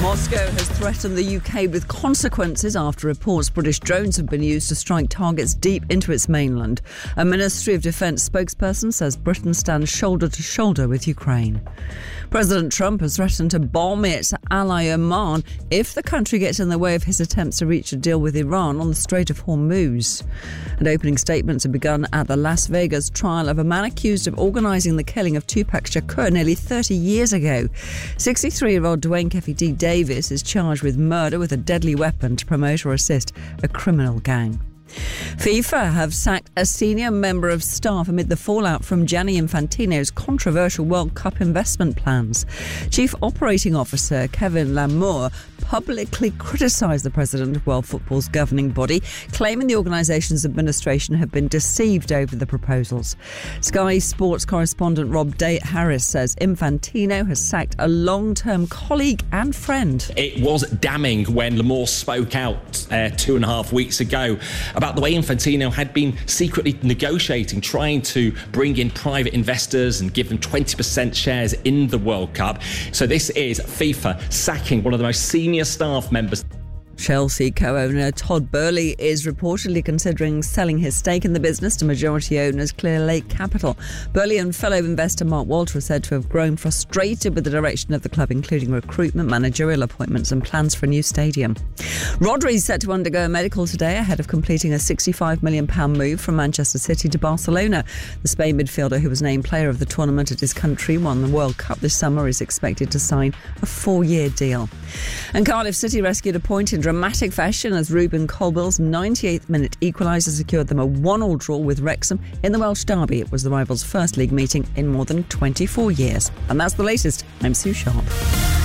Moscow has threatened the UK with consequences after reports British drones have been used to strike targets deep into its mainland. A Ministry of Defence spokesperson says Britain stands shoulder to shoulder with Ukraine. President Trump has threatened to bomb its ally Oman if the country gets in the way of his attempts to reach a deal with Iran on the Strait of Hormuz. And opening statements have begun at the Las Vegas trial of a man accused of organising the killing of Tupac Shakur nearly 30 years ago. 63-year-old Dwayne Keffe D. Davis is charged with murder with a deadly weapon to promote or assist a criminal gang. FIFA have sacked a senior member of staff amid the fallout from Gianni Infantino's controversial World Cup investment plans. Chief Operating Officer Kevin Lamour publicly criticised the president of World Football's governing body, claiming the organisation's administration have been deceived over the proposals. Sky Sports correspondent Rob Harris says Infantino has sacked a long-term colleague and friend. It was damning when Lamour spoke out 2.5 weeks ago about the way Infantino had been secretly negotiating, trying to bring in private investors and give them 20% shares in the World Cup. So this is FIFA sacking one of the most senior staff members. Chelsea co-owner Todd Boehly is reportedly considering selling his stake in the business to majority owners Clear Lake Capital. Boehly and fellow investor Mark Walter are said to have grown frustrated with the direction of the club, including recruitment, managerial appointments and plans for a new stadium. Rodri is set to undergo a medical today ahead of completing a £65 million move from Manchester City to Barcelona. The Spain midfielder, who was named player of the tournament at his country, won the World Cup this summer, is expected to sign a 4-year deal. And Cardiff City rescued a point in dramatic fashion as Ruben Colwell's 98th minute equaliser secured them a 1-1 draw with Wrexham in the Welsh derby. It was the rivals' first league meeting in more than 24 years. And that's the latest. I'm Sue Sharp.